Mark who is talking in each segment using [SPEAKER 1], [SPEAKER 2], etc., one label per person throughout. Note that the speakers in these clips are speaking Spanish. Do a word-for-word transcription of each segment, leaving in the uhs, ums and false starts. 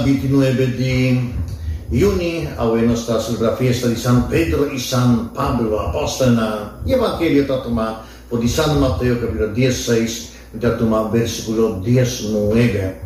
[SPEAKER 1] veintinueve de junio a nuestra la fiesta di San Pedro y San Pablo apóstol na Evangelio tatuma po di San Matteo capítulo dieciséis tatuma versículo diecinueve.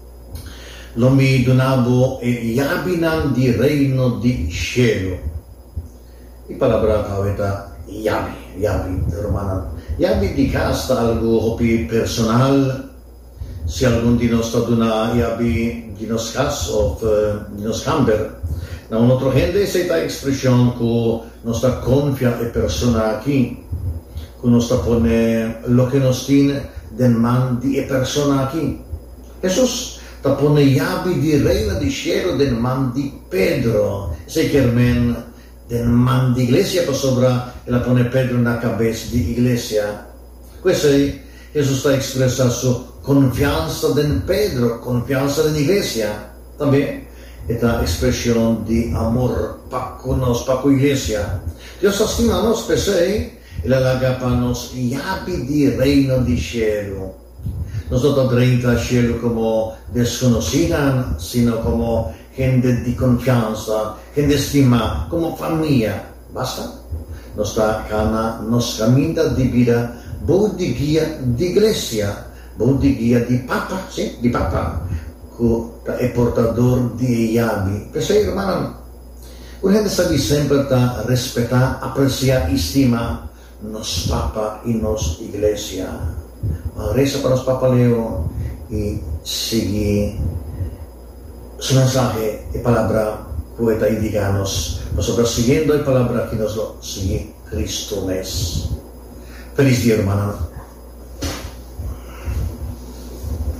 [SPEAKER 1] Lo mi donavo e yabinan di reino di cielo. Y palabra kaweta yabi, yabi romana. Yabi di casta algo hopi personal. Si algún di nos taduna yabi di nos cas of uh, di nos camber. Na un otro gente esta expresión que nos da confia e persona aquí. Que nos da pone lo que nos tiene den man di e persona aquí. Jesús ta pone yabi di reina di cielo den man di Pedro. Se chermen den man di iglesia por sopra e la pone Pedro na cabeza di iglesia. Questo è Gesù sta expressando confianza den Pedro, confianza den iglesia. También esta expresión de amor paco nos paco iglesia. Dios estima nos pesei e la laga pa nos yabi di reino di cielo. Nosotros treinta cielo como desconocida, sino como gente de confianza, gente de estima, como familia. Basta. Nos da cana, nos camina de vida, bo di guia di iglesia, bo di guia di papa, sì, di papa, che è portador di yabi. Perché, hermano, una gente sabe sempre da respetar, apreciar e estima nos papa e nos iglesia. Reza para los Papa Leo y sigue su mensaje y palabra poeta indicanos. Nosotros siguiendo la palabra que nos lo sigue Cristo mes. Feliz día, hermano.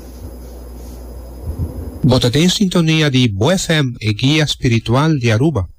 [SPEAKER 2] Votate in sintonia di Bo F M e Guia Spiritual di Aruba.